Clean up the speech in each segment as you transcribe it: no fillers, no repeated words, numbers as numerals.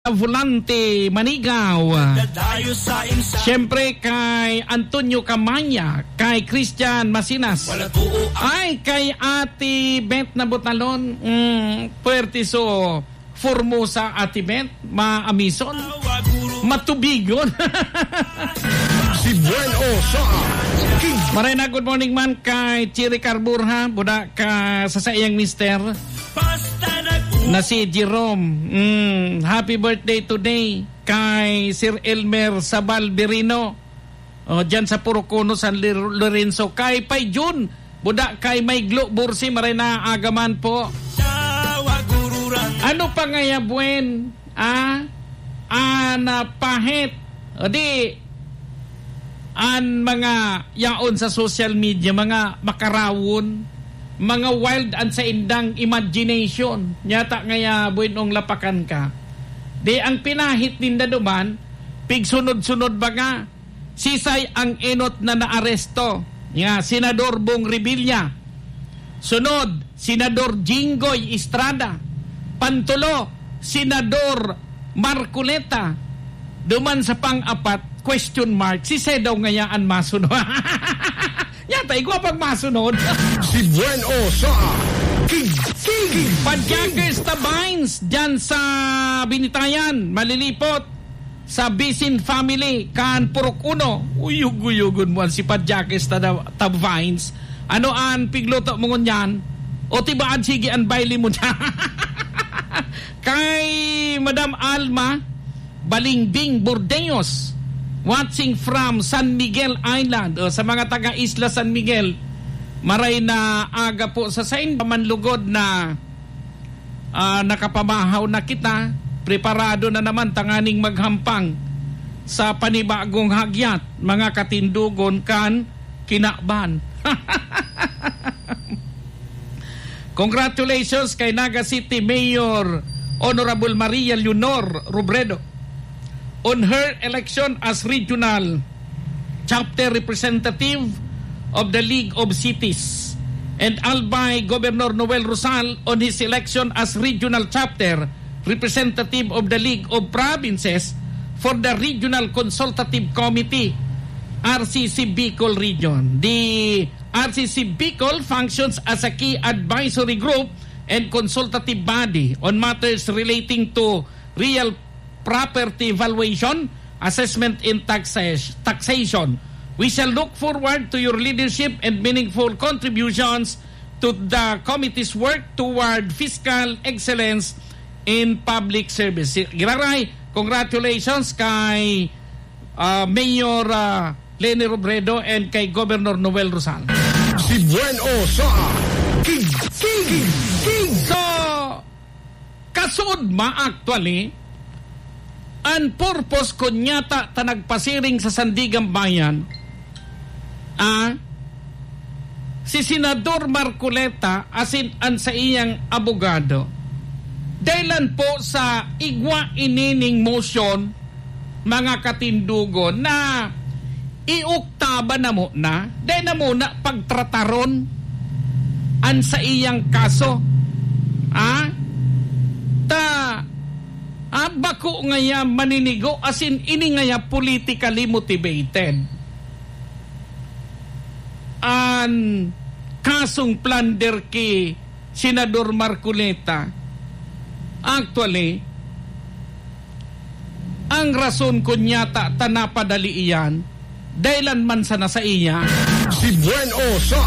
Volante Manigaw. Siyempre kay Antonio Camanya, kay Christian Masinas, ay kay Ate Beth na Butalon, Puertiso Formosa, Ate Beth, Maamison, Matubigon. Si Bueno sa Marina, good morning man kay Chiri Carburha, buda ka sa sayang mister na si Jerome. Happy birthday today kay Sir Elmer Sabal Birino, dyan sa Purukuno, San Lorenzo. Kay Pay Jun, buda kay Mayglo Bursi, Marina Agaman po. Ano pa ngaya buen? Pahit. O di, an mga yaon sa social media, mga makarawon, mga wild and sa indang imagination. Nyata ngaya buinong lapakan ka. Di ang pinahit ninda duman, pigsunod-sunod ba nga, sisay ang enot na naaresto. Nga, Senador Bong Revilla. Sunod, Senador Jinggoy Estrada. Pantulo, Senador Marcoleta. Duman sa pang-apat, question mark, sisay daw ngayaan masunod. Yata, igwa pag masunod. Si Bueno sa Padjakers Tabines dyan sa Binitayan, malilipot sa Bisin Family, kan Purok Uno. Uyug-uyugun mo si Padjakers Tabines. Ano an pigluto mo ngunyan? O tibaan sige an baili mo dyan. Kay Madam Alma Balingbing Bordeos, watching from San Miguel Island, sa mga taga-isla San Miguel. Maray na aga po sa sain pamanlugod na nakapamahaw na kita, preparado na naman tanganing maghampang sa panibagong hagyat, mga katindugon kan kinakban. Congratulations kay Naga City Mayor Honorable Maria Leonor Robredo on her election as regional chapter representative of the League of Cities, and Albay Governor Noel Rosal on his election as regional chapter representative of the League of Provinces for the Regional Consultative Committee, RCC Bicol Region. The RCC Bicol functions as a key advisory group and consultative body on matters relating to real property valuation, assessment, and taxation. We shall look forward to your leadership and meaningful contributions to the committee's work toward fiscal excellence in public service. Giraray, congratulations kay Mayor Leni Robredo and kay Governor Noel Rosal. Si Bueno sa So, kasud ma-actually, ang purpose ko nyata ta nagpasiring sa Sandigang Bayan, si Senador Marcoleta asin an sa iyang abogado, dahilan po sa igwa inining motion, mga katindugo, na iuktaba na mo na, dahil na muna pagtrataron an sa iyang kaso. Bako ngaya maninigo asin ini ngaya politically motivated. An kasong plunder ki Senador Marcoleta, actually ang rason ko nyata tanapadali iyan dahilan man sana sa iya si Bueno sa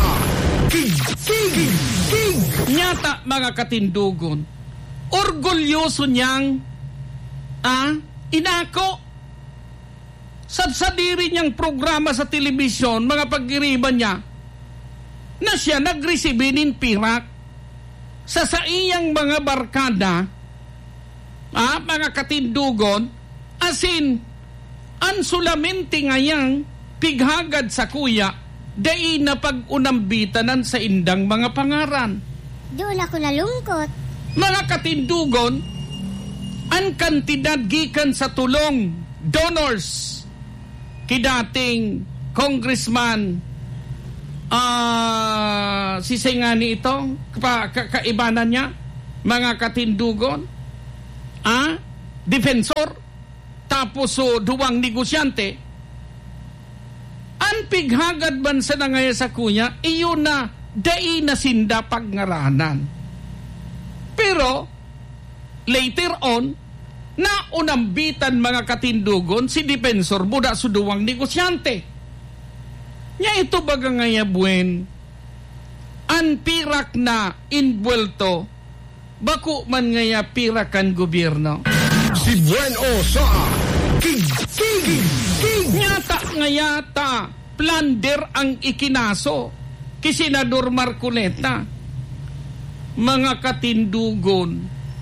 nyata, mga katindugon, orgulyoso niyang inako sa sadiri niyang programa sa telebisyon, mga pagiriban niya na siya nagresibinin pirak sa iyang mga barkada, mga katindugon, asin ansulamente ngayang pighagad sa kuya dai na pag-unambitanan sa indang mga pangaran. Doon ako nalungkot. Mga katindugon, ang kantidad gikan sa tulong donors kidating Congressman si Sengani ito, kaibanan niya, mga katindugon, defensor tapos duwang negosyante, ang pighagad man sa nangaya sa kunya, iyon na dai na sinda pagnaranan. Pero later on, naunambitan mga katindugon si defensor buda sa duwang negosyante. Nya ito baga ngaya buen, ang pirak na inbuelto, bako man ngaya pirakan gobyerno. Si Buen Osa, King. Nyata ngayata, plunder ang ikinaso ki Senador Marcoleta. Mga katindugon,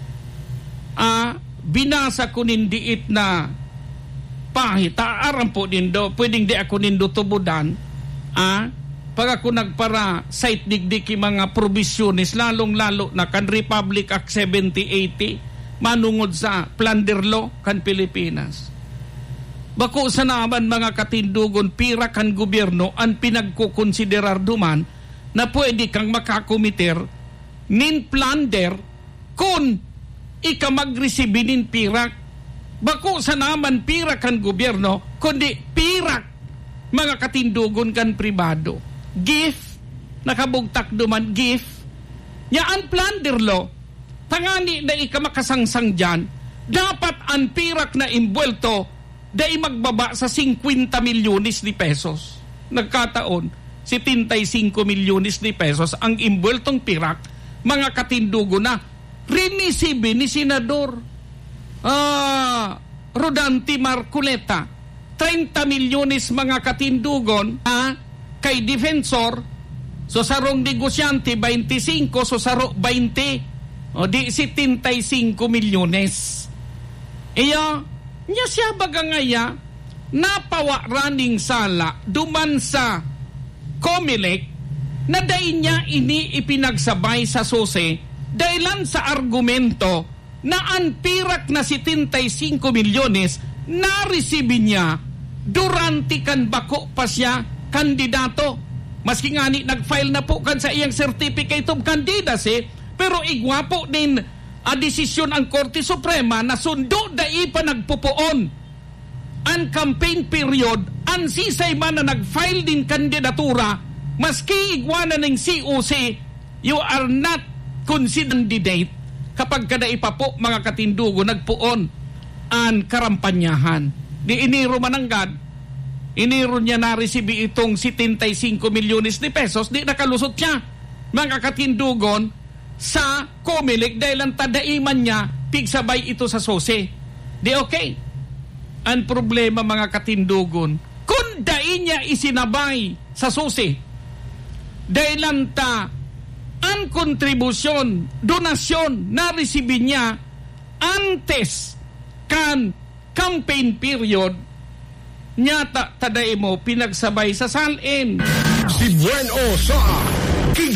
binasa ko nindiit na pahita, aram po nindo, pwedeng di ako nindo tubudan, pag ako nagpara site digdiki mga provisiones, lalong-lalo na kan Republic Act 7080, manungod sa plunder law kan Pilipinas. Bako sa naman mga katindugon, pira kan gobyerno ang pinagkukonsiderar duman na pwede kang makakomiter nin plunder kung ika magresibi nin pirak. Bako sa naman pira kan gobyerno, kundi pirak mga katindugon kan pribado. Gift, nakabugtak duman, gift. Ya ang plunder law, tangani na ika makasangsang dyan, dapat ang pirak na imbuelto dahil magbaba sa 50 milyones ni pesos. Nagkataon, 75 milyones ni pesos ang imbueltong pirak, mga katindugo na rinisibi ni Senador Rodante Marcoleta. 30 milyones mga katindugon kay defensor, so sarong negosyante 25, so saro 20, o di 75 milyones. Nya siya baga ngaya, napawa raning sala duman sa COMELEC na dahil niya ini ipinagsabay sa sose dahilan sa argumento na ang pirak na 75 milyones na-receive niya durante kan bako pa siya kandidato. Maski nga ni nag-file na po kan sa iyang certificate of candidacy, pero igwapo din desisyon ang Korte Suprema na sundo dai pa nagpupuon ang campaign period, ang sisay man na nag-file din kandidatura, maski igwana ng COC, you are not considered candidate kapag kada ipapo mga katindugo nagpuon ang karampanyahan. Di iniro mananggad, iniro niya na-receive itong 75 milyones ni pesos, di nakalusot siya mga katindugon sa COMELEC dahil ang tadaiman niya pigsabay ito sa sose. Di okay. Ang problema mga katindugon, kung dai niya isinabay sa sose dahil ang ang kontribusyon, donasyon na receive niya antes kan campaign period, nyata taday mo pinagsabay sa salin. Si Buen Osa, King.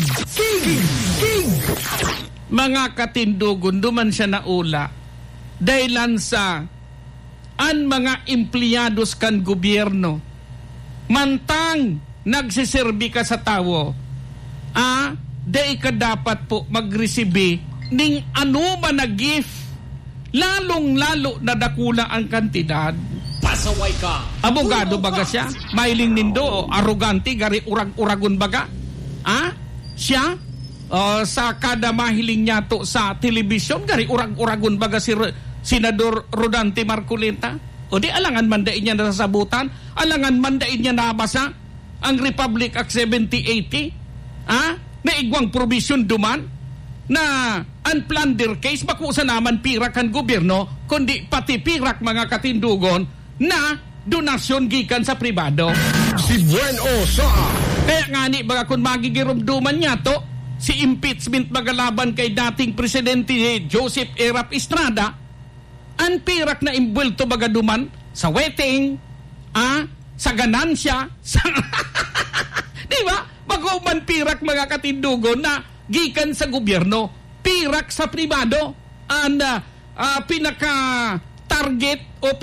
Mga katindugon, duman siya naula dahilan sa ang mga emplyados kan gobyerno mantang nagsiserbi ka sa tawo, day ka dapat po magresibi ning anuman na gift, lalong-lalo na dakula ang kantidad. Pasaway ka. Abogado baga siya? Mailing nindo o arrogante, gari urag-uragon baga? Siya? Sa kada mahiling niya to sa telebisyon, gari urag-uragon baga si Senador Rodante Marcoleta? O di alangan mandain niya nasasabutan? Alangan mandain niya nabasa ang Republic Act 7080? Na igwang provision duman na unplunder case, bakusa naman pirak ang gobyerno, kundi pati pirak mga katindugon na donasyon gikan sa pribado. Si Buen Osa. Kaya nga ni baga kung magigirumduman niya to, si impeachment magalaban kay dating presidente Joseph Erap Estrada, ang pirak na imbulto baga duman sa wedding, sa ganansya, sa di ba? Bago man pirak mga katindugon na gikan sa gobyerno, pirak sa pribado, and pinaka-target o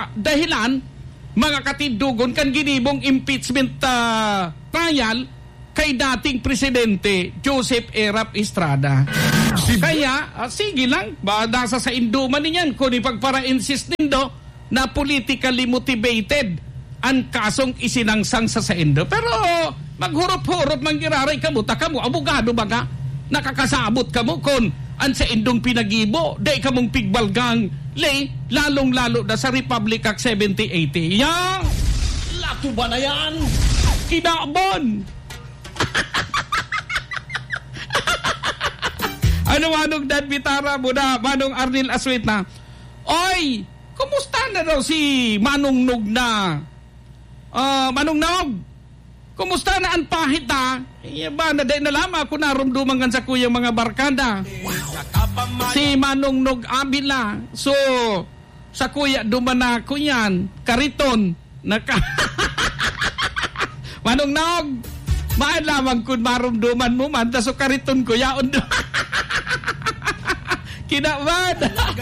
pinaka-dahilan mga katindugon kan ginibong impeachment trial, kay dating presidente Joseph Erap Estrada. Kaya, sige lang, nasa sa induman niyan kung ipagpara-insist nindo na politically motivated ang kasong isinangsang sa indo. Pero maghurot-hurot manggiraray kamo, takamo, abogado baga, nakakasabot kamo kung ang sa indong pinagibo, day kamong pigbalgang lay, lalong-lalo na sa Republic Act 7080. Yang, lato ba na yan? Kinabon! Ano manong Dan Vitara mo na, manong Arnil Aswit na, oy, kumusta na daw si Manong Nog na? Manong Nog, kumusta na ang pahit na? Ba, naday na lama ako narumduman kan sa kuyang mga barkada. Si Manong Nog Abila. So, sa kuya dumana ko yan, kariton. Manong Nog, maalamang kung marumduman mo man, so kariton ko yaon doon. Kinawad.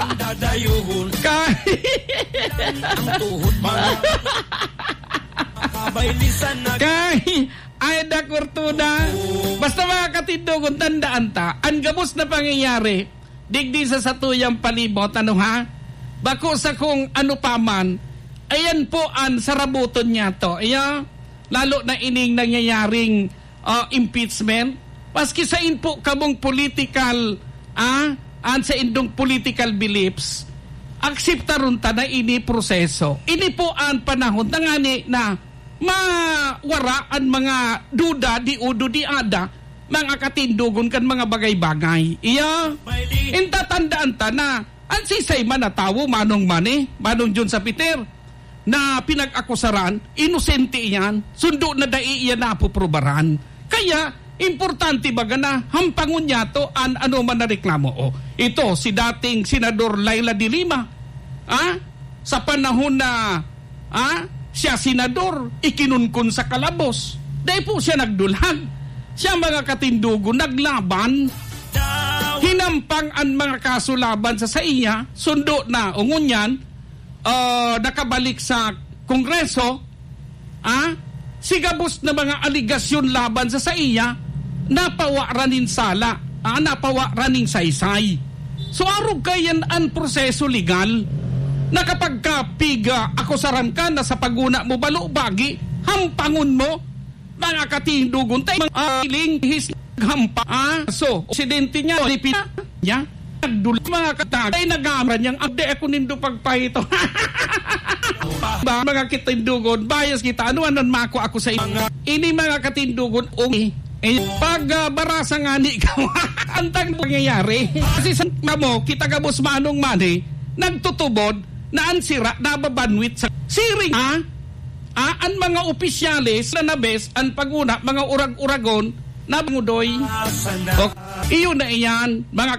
Kay Aida Cortuna, basta mga katindogon, tandaan ta, ang gabos na pangyayari, digdi sa satuyang palibot, ano ha? Bako sa kung ano paman, ayan po ang sarabuton niya to. Ayan, lalo na ining nangyayaring impeachment, maski sa po kamong political, sa indong political beliefs, akseptaron ta na ini proseso. Ini po ang panahon na ngani na mawara ang mga duda, di udo, di ada, mga katindugon kan mga bagay-bagay. Iya, intatandaan ta na ang sisay man na tawo, manong mani, manong John sa Peter, na pinag-akusaran, inosente yan, sundo na dai iyan na puprobaran. Kaya, importante baga na hampangon niya to an ano man na reklamo. Ito si dating Senador Laila de Lima. Sa panahon na siya senador, ikinunkun sa kalabos. Dahil po siya nagdulhag. Siya mga katindugo naglaban. Hinampang ang mga kaso laban sa iya. Sundo na ungunyan, nakabalik sa Kongreso. Sigabos na mga aligasyon laban sa iya, napawaranin sala, napawaranin saysay. So arog kayan ang proseso legal na kapag kapiga akusaran ka na sa paguna mo balubagi, hampangon mo, mga katindugon tayo, mga iling his hampa. So, presidente niya, niya, nagdulat mga katagay, nagamran niyang, agde ako nindo pagpahito. Mga katindugon, bias kita, ano mako ako sa inyo. Ini mga katindugon, pag barasa nga ni ka, antang pangyayari. Kasi sa mo, kita gabos manong mani, nagtutubod, na ansira, nababanwit sa siring, ang mga opisyalis na nabes, ang paguna, mga urag-uragon, na bangudoy. Iyon na iyan, mga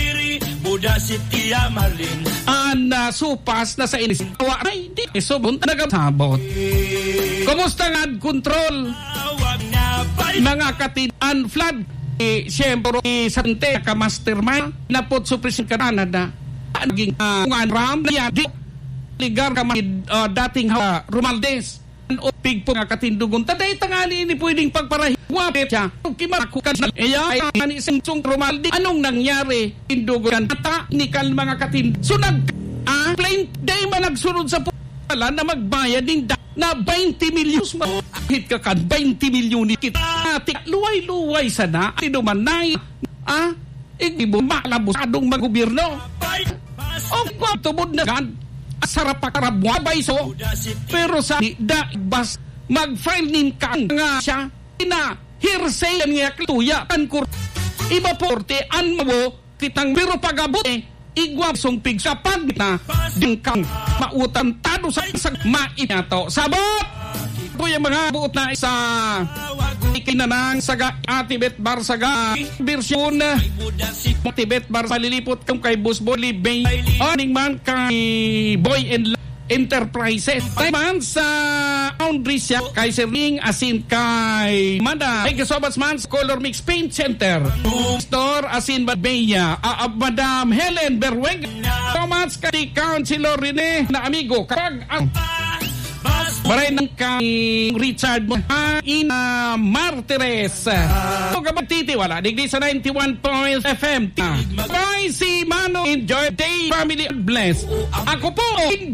supas na sa inis. Ay, di. So, bunta nagasabot. Kumusta nga control? Mga katin-an flood. Siyempre, sante ka mastermind. Napot sa President Canada. Naging ram na yan. Ligar ka dating Romaldes. Pig po nga katindugon. Taday tangali ini pwedeng pagparahi. Wapit siya. Kimarakukan na. Iya, ay isang Romaldes. Anong nangyari? Tindugon. Ata, nikal mga katindugon. Sunag. Plain day man nagsunod sa pala na magbayad din na 20 milyon. Hit ka kan, 20 milyon kita. Luway-luway sana. Sino man na ibo malabusadong mag-gobierno. O tubod na gan. Sarap pakarabwabay so. Pero sa bas mag-file nin ka nga siya. Hearsay nga kluya kan kur. Iba porte an mo kitang biro pagabot igwap song pig sa pag na dingkang mautan tado sa mainato. Sabot! Ito yung mga buot na isa ikinanang saga Atibet Barsaga version Atibet Bar palilipot kung kay Busboli Bay aning man kay Boy and Enterprises man sa Aundrisya kay Serling asin kay Manda thank you so much man sa Color Mix Paint Center Store asin Badbeya Madam Helen Berweg so much kay Councilor Rene na amigo kapag ang Baray ng kay Richard Ina Martires. Kabatiti, wala. Digdi sa 91.0 FM. Bye, si Mano. Enjoy day, family, bless. Ako po,